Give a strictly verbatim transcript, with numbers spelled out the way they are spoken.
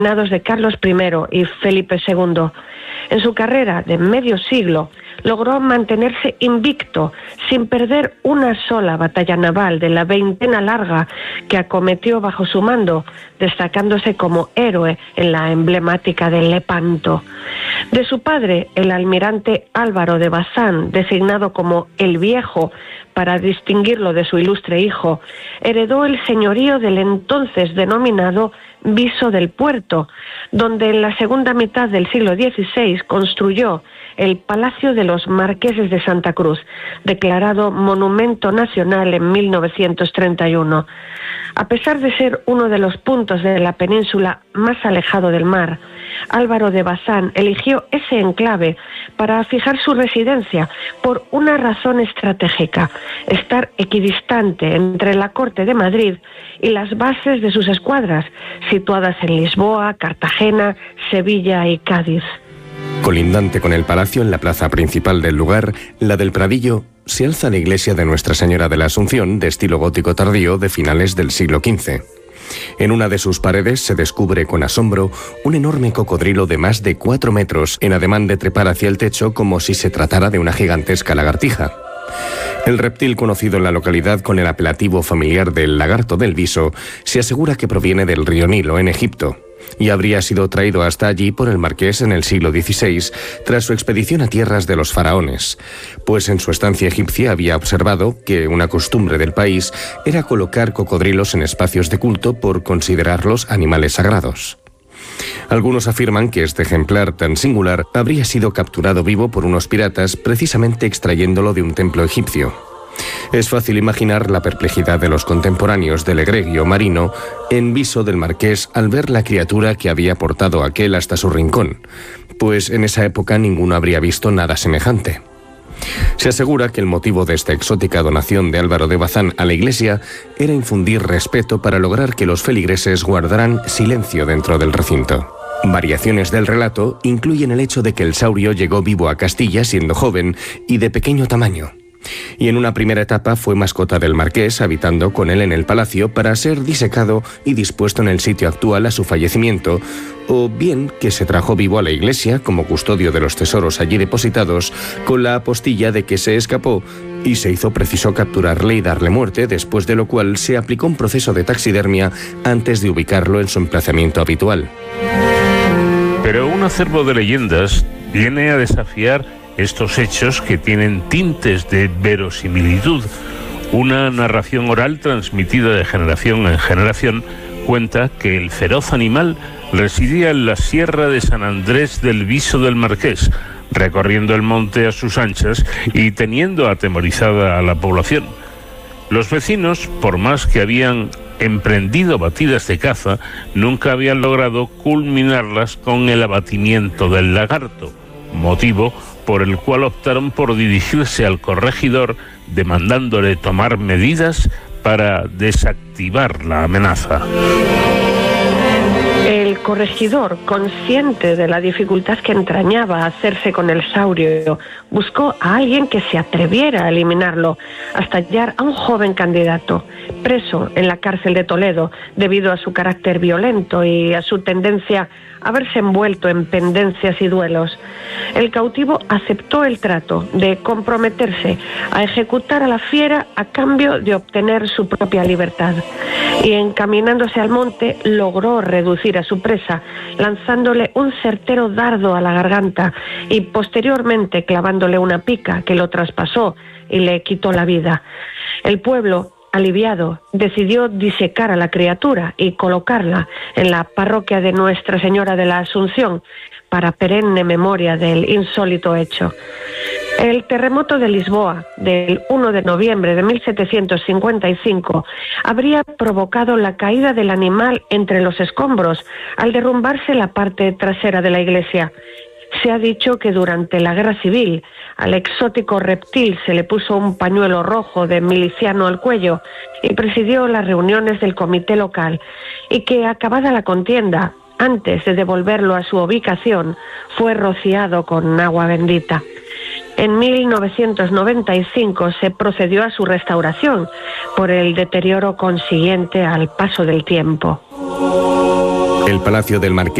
reinados de Carlos primero y Felipe segundo. En su carrera de medio siglo logró mantenerse invicto sin perder una sola batalla naval de la veintena larga que acometió bajo su mando, destacándose como héroe en la emblemática de Lepanto. De su padre, el almirante Álvaro de Bazán, designado como el Viejo para distinguirlo de su ilustre hijo, heredó el señorío del entonces denominado Viso del Puerto, donde en la segunda mitad del siglo dieciséis construyó el Palacio de los Marqueses de Santa Cruz, declarado Monumento Nacional en mil novecientos treinta y uno. A pesar de ser uno de los puntos de la península más alejado del mar, Álvaro de Bazán eligió ese enclave para fijar su residencia por una razón estratégica: estar equidistante entre la corte de Madrid y las bases de sus escuadras, situadas en Lisboa, Cartagena, Sevilla y Cádiz. Colindante con el palacio, en la plaza principal del lugar, la del Pradillo, se alza la iglesia de Nuestra Señora de la Asunción, de estilo gótico tardío de finales del siglo quince. En una de sus paredes se descubre con asombro un enorme cocodrilo de más de cuatro metros, en ademán de trepar hacia el techo como si se tratara de una gigantesca lagartija. El reptil, conocido en la localidad con el apelativo familiar del lagarto del Viso, se asegura que proviene del río Nilo, en Egipto, y habría sido traído hasta allí por el marqués en el siglo dieciséis tras su expedición a tierras de los faraones, pues en su estancia egipcia había observado que una costumbre del país era colocar cocodrilos en espacios de culto por considerarlos animales sagrados. Algunos afirman que este ejemplar tan singular habría sido capturado vivo por unos piratas precisamente extrayéndolo de un templo egipcio. Es fácil imaginar la perplejidad de los contemporáneos del egregio marino en viso del marqués al ver la criatura que había portado aquel hasta su rincón, pues en esa época ninguno habría visto nada semejante. Se asegura que el motivo de esta exótica donación de Álvaro de Bazán a la iglesia era infundir respeto para lograr que los feligreses guardaran silencio dentro del recinto. Variaciones del relato incluyen el hecho de que el saurio llegó vivo a Castilla siendo joven y de pequeño tamaño, y en una primera etapa fue mascota del marqués, habitando con él en el palacio para ser disecado y dispuesto en el sitio actual a su fallecimiento, o bien que se trajo vivo a la iglesia como custodio de los tesoros allí depositados, con la apostilla de que se escapó y se hizo preciso capturarle y darle muerte, después de lo cual se aplicó un proceso de taxidermia antes de ubicarlo en su emplazamiento habitual. Pero un acervo de leyendas viene a desafiar estos hechos que tienen tintes de verosimilitud. Una narración oral transmitida de generación en generación cuenta que el feroz animal residía en la sierra de San Andrés del Viso del Marqués, recorriendo el monte a sus anchas y teniendo atemorizada a la población. Los vecinos, por más que habían emprendido batidas de caza, nunca habían logrado culminarlas con el abatimiento del lagarto, motivo por el cual optaron por dirigirse al corregidor demandándole tomar medidas para desactivar la amenaza. El corregidor, consciente de la dificultad que entrañaba hacerse con el saurio, buscó a alguien que se atreviera a eliminarlo, hasta hallar a un joven candidato, preso en la cárcel de Toledo, debido a su carácter violento y a su tendencia a verse envuelto en pendencias y duelos. El cautivo aceptó el trato de comprometerse a ejecutar a la fiera a cambio de obtener su propia libertad, y encaminándose al monte logró reducir a su presa, lanzándole un certero dardo a la garganta y posteriormente clavándole una pica que lo traspasó y le quitó la vida. El pueblo, aliviado, decidió disecar a la criatura y colocarla en la parroquia de Nuestra Señora de la Asunción para perenne memoria del insólito hecho. El terremoto de Lisboa del primero de noviembre de mil setecientos cincuenta y cinco habría provocado la caída del animal entre los escombros al derrumbarse la parte trasera de la iglesia. Se ha dicho que durante la Guerra Civil al exótico reptil se le puso un pañuelo rojo de miliciano al cuello y presidió las reuniones del comité local, y que acabada la contienda, antes de devolverlo a su ubicación, fue rociado con agua bendita. En mil novecientos noventa y cinco se procedió a su restauración por el deterioro consiguiente al paso del tiempo. El palacio del Marqués